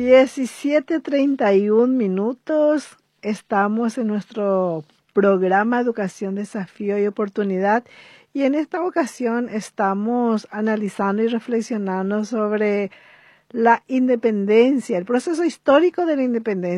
17:31. Estamos en nuestro programa Educación, Desafío y Oportunidad, y en esta ocasión estamos analizando y reflexionando sobre la independencia, el proceso histórico de la independencia